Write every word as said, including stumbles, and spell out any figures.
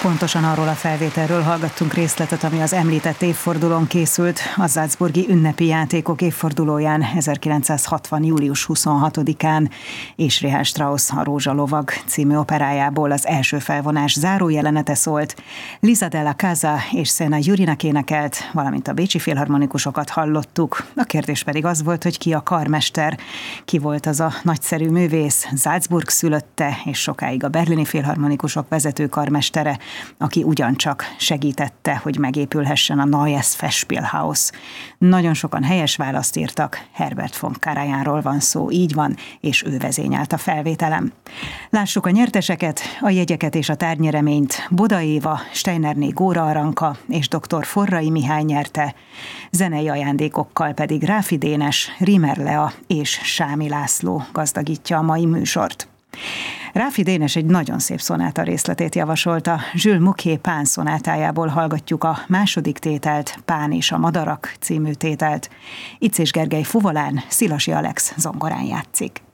Pontosan arról a felvételről hallgattunk részletet, ami az említett évfordulón készült, a salzburgi ünnepi játékok évfordulóján ezerkilencszázhatvan. július huszonhatodikán, és Richard Strauss A Rózsalovag című operájából az első felvonás zárójelenete szólt. Lisa della Casa és Szena Gyurinak énekelt, valamint a bécsi filharmonikusokat hallottuk. A kérdés pedig az volt, hogy ki a karmester, ki volt az a nagyszerű művész, Salzburg szülötte, és sokáig a berlini filharmonikusok vezető karmestere, aki ugyancsak segítette, hogy megépülhessen a Neues Festspielhaus. Nagyon sokan helyes választ írtak, Herbert von Karajanról van szó, így van, és ő vezényelt a felvételem. Lássuk a nyerteseket, a jegyeket és a tárgyereményt. Boda Éva, Steinerné Góra Aranka és dr. Forrai Mihály nyerte, zenei ajándékokkal pedig Ráfi Dénes, Rimmer Lea és Sámi László gazdagítja a mai műsort. Ráfi Dénes egy nagyon szép szonáta részletét javasolta. Jules Muché Pán szonátájából hallgatjuk a második tételt, Pán és a madarak című tételt. Icés Gergely fuvolán, Szilasi Alex zongorán játszik.